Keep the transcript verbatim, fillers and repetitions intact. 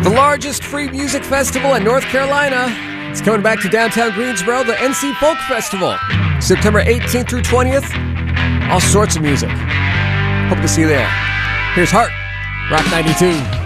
The largest free music festival in North Carolina. It's coming back to downtown Greensboro, the N C Folk Festival. September eighteenth through twentieth. All sorts of music. Hope to see you there. Here's Heart, Rock ninety-two.